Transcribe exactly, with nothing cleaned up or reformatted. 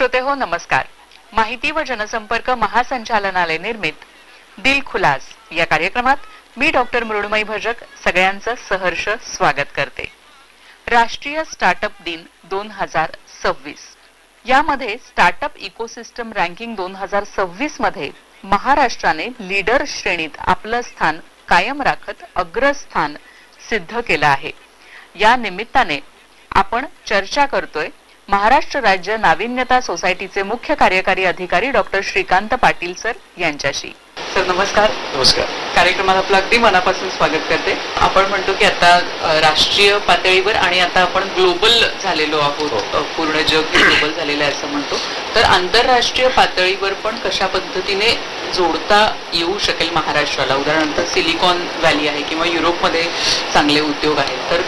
श्रोते हो नमस्कार. माहिती व जनसंपर्क महासंचालनालय निर्मित दिल खुलास या कार्यक्रमात मी डॉक्टर मृण्मयी भजक सगळ्यांचं सहर्ष स्वागत करते. राष्ट्रीय स्टार्टअप दिन दोन हजार सव्वीस यामध्ये स्टार्टअप इकोसिस्टम रँकिंग दोन हजार सव्वीस मध्ये महाराष्ट्राने लीडर श्रेणीत आपलं स्थान कायम राखत अग्रस्थान सिद्ध केलं आहे. या निमित्ताने आपण चर्चा करतोय महाराष्ट्र राज्य नाविन्यता सोसायटीचे मुख्य कार्यकारी अधिकारी डॉक्टर श्रीकांत पाटील सर यांच्याशी. सर नमस्कार. नमस्कार. कार्यक्रमात आपलं अगदी मनापासून स्वागत करते. आपण म्हणतो की आता राष्ट्रीय पातळीवर आणि आता आपण ग्लोबल झालेलो आहोत, पूर्ण जग ग्लोबल झालेलं आहे असं म्हणतो. तर आंतरराष्ट्रीय पातळीवर पण कशा पद्धतीने जोडता येऊ शकेल महाराष्ट्राला? उदाहरणार्थ सिलिकॉन व्हॅली आहे किंवा युरोपमध्ये चांगले उद्योग आहेत, तर